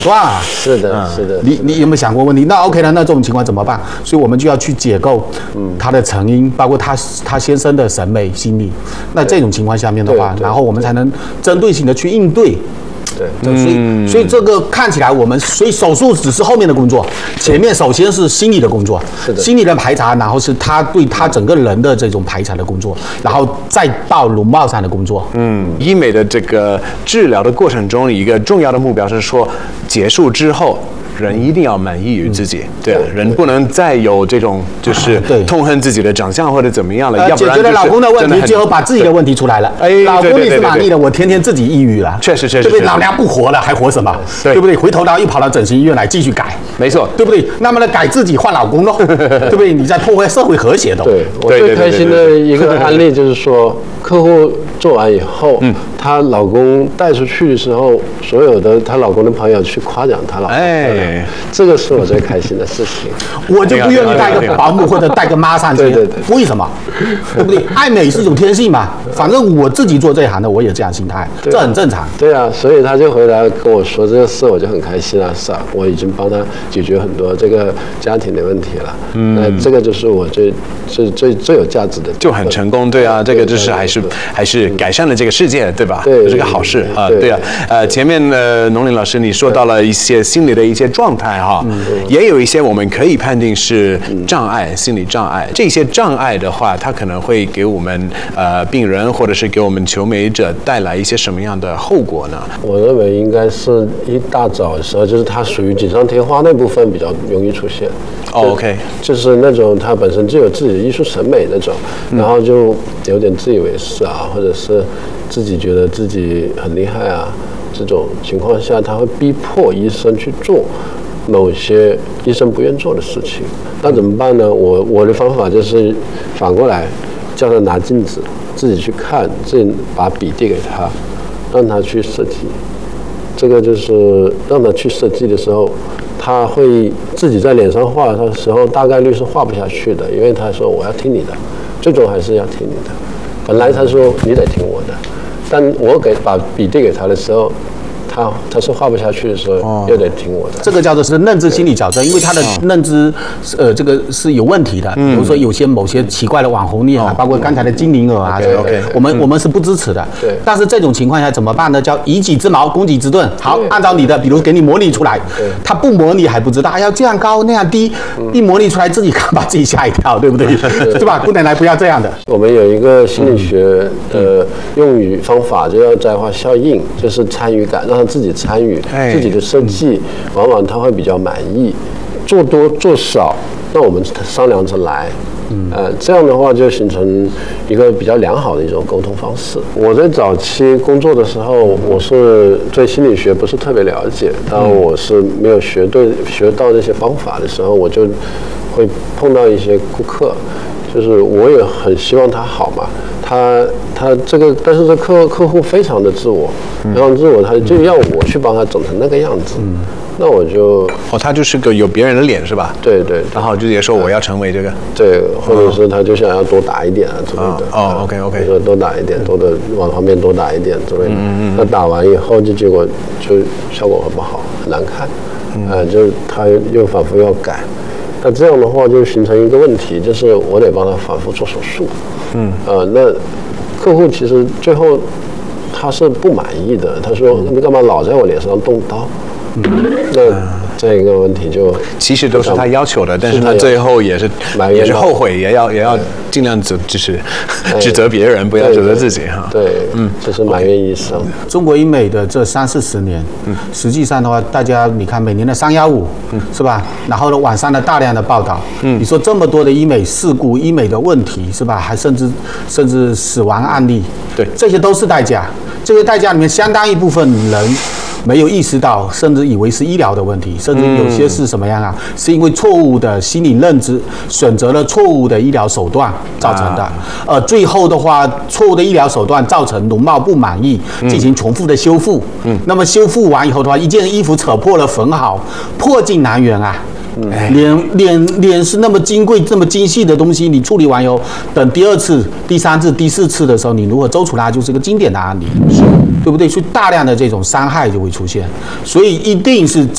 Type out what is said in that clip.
哇， 是的，是的。 你有没有想过问题？那 OK 了，那这种情况怎么办？所以我们就要去解构它的成因，包括他先生的审美心理。那这种情况下面的话，然后我们才能针对性的去应对。对，所以这个看起来所以手术只是后面的工作，前面首先是心理的工作，心理的排查，然后是他对他整个人的这种排查的工作，然后再到容貌上的工作。 医美的这个治疗的过程中，一个重要的目标是说，结束之后。人一定要满意于自己，对啊，人不能再有这种就是痛恨自己的长相或者怎么样了，要不然解决了老公的问题，最后把自己的问题出来了。老公你是满意的，我天天自己抑郁了， 确实， 对不对？老娘不活了，还活什么？对不对？回头又跑到整形医院来继续改， 没错， 对不对？那么呢，改自己换老公喽，对不对？你在破坏社会和谐的。 对，我最开心的一个案例就是说，客户做完以后，她老公带出去的时候，所有的她老公的朋友去夸奖她老公。这个是我最开心的事情。 我就不愿意带个保姆或者带个妈上去。对，为什么？对不对？爱美是一种天性嘛。反正我自己做这一行的，我也这样心态，这很正常。 对啊，所以他就回来跟我说这个事，我就很开心啊。是啊，我已经帮他解决很多这个家庭的问题了。那这个就是我最有价值的， 就很成功。对啊，这个就是还是改善了这个世界，对吧？ 对， 是个好事啊。对啊，前面农林老师你说到了一些心理的一些状态哈，也有一些我们可以判定是障碍，心理障碍。这些障碍的话，它可能会给我们病人或者是给我们求美者带来一些什么样的后果呢？ 我认为应该是一大早的时候，就是它属于锦上添花那部分比较容易出现。 OK， 就是那种他本身就有自己的艺术审美那种，然后就有点自以为是啊，或者是自己觉得自己很厉害啊，这种情况下，他会逼迫医生去做某些医生不愿做的事情。那怎么办呢？我的方法就是反过来，叫他拿镜子自己去看，自己把笔递给他，让他去设计。这个就是让他去设计的时候，他会自己在脸上画的时候，大概率是画不下去的，因为他说我要听你的，最终还是要听你的。本来他说你得听我的，但我把笔递给他的时候，他是画不下去的时候，又得听我的。 这个叫做是认知心理矫正，因为他的认知，这个是有问题的。比如说某些奇怪的网红脸啊，包括刚才的精灵耳啊，我们是不支持的。 对。 但是这种情况下怎么办呢？叫以己之矛攻己之盾。好，按照你的，比如给你模拟出来，他不模拟还不知道，要这样高那样低，一模拟出来自己看把自己吓一跳，对不对？对吧？不要这样的。 我们有一个心理学的用语方法，就叫摘花效应，就是参与感，让他自己参与自己的设计，往往他会比较满意。做多做少，那我们商量着来。这样的话就形成一个比较良好的一种沟通方式。我在早期工作的时候，我是对心理学不是特别了解，当我是没有学到这些方法的时候，我就会碰到一些顾客，就是我也很希望他好嘛，他这个，但是这客户非常的自我，非常自我，他就要我去帮他整成那个样子。那我就他就是个有别人的脸是吧？ 对， 然后就直接说我要成为这个， 对，或者是他就想要多打一点啊之类的。 OK， 说多打一点，往旁边多打一点之类的。那打完以后结果就效果很不好，很难看。就是他又反复要改。那这样的话就形成一个问题，就是我得帮他反复做手术。那客户其实最后他是不满意的，他说你干嘛老在我脸上动刀？那这个问题就其实都是他要求的，但是他最后也是后悔，也要尽量就是指责别人，不要指责自己哈。 对，就是埋怨医生。 中国医美的这30-40年，实际上的话，大家你看每年的315，是吧？然后呢，网上的大量的报道，你说这么多的医美事故、医美的问题，是吧？还甚至死亡案例， 对， 这些都是代价。这些代价里面，相当一部分人没有意识到，甚至以为是医疗的问题，甚至有些是什么样啊？是因为错误的心理认知，选择了错误的医疗手段造成的。最后的话，错误的医疗手段造成容貌不满意，进行重复的修复。那么修复完以后的话，一件衣服扯破了缝好，破镜难圆啊。脸是那么金贵、这么精细的东西，你处理完以后，等第2次、第3次、第4次的时候，你如何揪出来，就是个经典的案例，对不对？所以大量的这种伤害就会出现，所以一定是